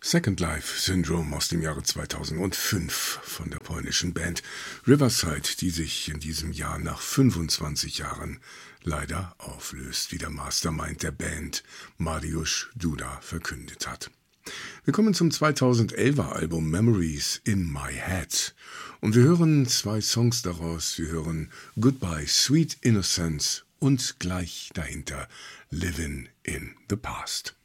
Second Life Syndrome aus dem Jahre 2005 von der polnischen Band Riverside, die sich in diesem Jahr nach 25 Jahren leider auflöst, wie der Mastermind der Band Mariusz Duda verkündet hat. Wir kommen zum 2011er Album Memories in My Head und wir hören zwei Songs daraus. Wir hören Goodbye Sweet Innocence und gleich dahinter Living in the Past.